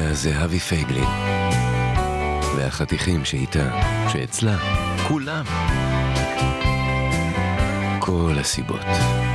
זהבי פייגלין והחתיכים שאיתה, שאצלה, כולם. כל הסיבות.